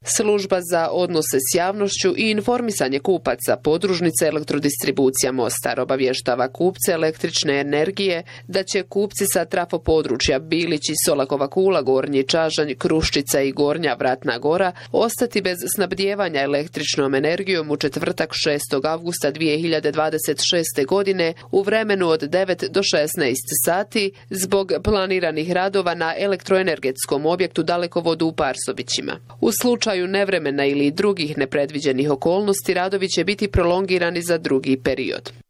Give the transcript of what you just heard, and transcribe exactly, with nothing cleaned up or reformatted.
Služba za odnose s javnošću i informisanje kupaca podružnice Elektrodistribucija Mostar obavještava kupce električne energije da će kupci sa trafo područja Bilić i Solakova Kula, Gornji Čažanj, Kruščica i Gornja Vratna Gora ostati bez snabdijevanja električnom energijom u četvrtak šestog avgusta dvije hiljade dvadeset šeste. godine u vremenu od devet do šesnaest sati zbog planiranih radova na elektroenergetskom objektu Dalekovodu u Parsovićima. U slučaju nevremena ili drugih nepredviđenih okolnosti radovi će biti prolongirani za drugi period.